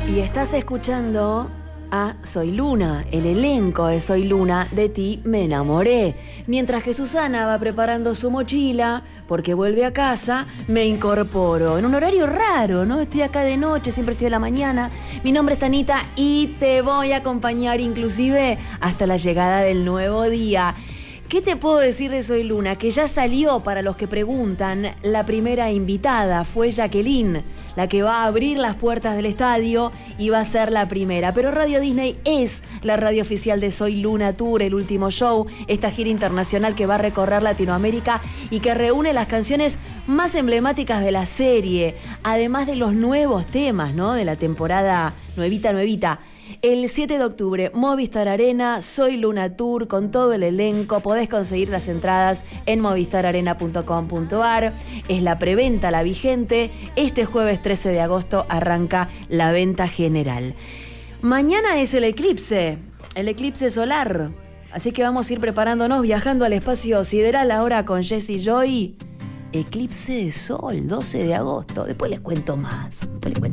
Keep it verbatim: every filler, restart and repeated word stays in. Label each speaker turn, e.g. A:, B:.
A: Y estás escuchando a Soy Luna, el elenco de Soy Luna, de ti me enamoré. Mientras que Susana va preparando su mochila, porque vuelve a casa, me incorporo. En un horario raro, ¿no? Estoy acá de noche, siempre estoy a la mañana. Mi nombre es Anita y te voy a acompañar inclusive hasta la llegada del nuevo día. ¿Qué te puedo decir de Soy Luna? Que ya salió, para los que preguntan, la primera invitada. Fue Jacqueline, la que va a abrir las puertas del estadio y va a ser la primera. Pero Radio Disney es la radio oficial de Soy Luna Tour, el último show, esta gira internacional que va a recorrer Latinoamérica y que reúne las canciones más emblemáticas de la serie, además de los nuevos temas, ¿no? De la temporada nuevita, nuevita. El siete de octubre, Movistar Arena, Soy Luna Tour, con todo el elenco. Podés conseguir las entradas en movistar arena punto com punto ar. Es la preventa, la vigente. Este jueves trece de agosto arranca la venta general. Mañana es el eclipse, el eclipse solar. Así que vamos a ir preparándonos, viajando al espacio sideral ahora con Jessie Joy. Eclipse de sol, doce de agosto. Después les cuento más. Después les cuento.